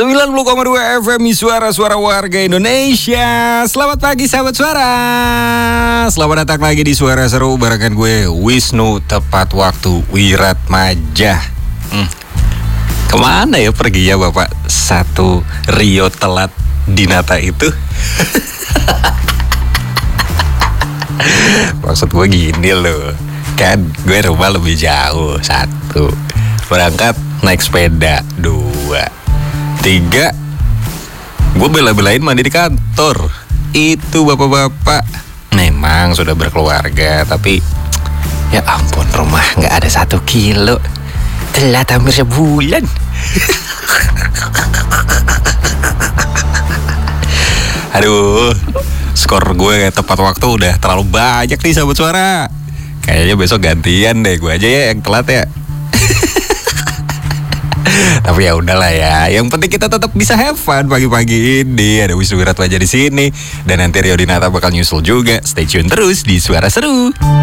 90,2 FM Suara-suara warga Indonesia. Selamat pagi sahabat suara. Selamat datang lagi di Suara Seru barengan gue Wisnu tepat waktu Wiratmaja. Kemana ya pergi ya Bapak satu Rio telat Dinata itu? Maksud gue gini loh, kan gue rumah lebih jauh. 1, berangkat naik sepeda. 2, 3, gue bela-belain mandi di kantor. Itu bapak-bapak memang sudah berkeluarga, tapi ya ampun, rumah gak ada 1 kilo. Telat hampir sebulan. Aduh, skor gue tepat waktu udah terlalu banyak nih sahabat suara. Kayaknya besok gantian deh, gue aja ya yang telat ya. Tapi ya udahlah ya. Yang penting kita tetap bisa have fun pagi-pagi ini. Ada Wisnu Wiratmaja di sini dan nanti Rio Dinata bakal nyusul juga. Stay tune terus di Suara Seru.